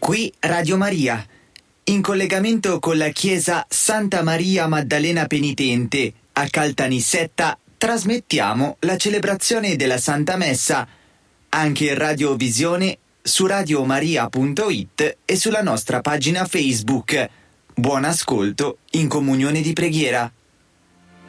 Qui Radio Maria. In collegamento con la chiesa Santa Maria Maddalena Penitente a Caltanissetta trasmettiamo la celebrazione della Santa Messa anche in radiovisione su radiomaria.it e sulla nostra pagina Facebook. Buon ascolto in comunione di preghiera.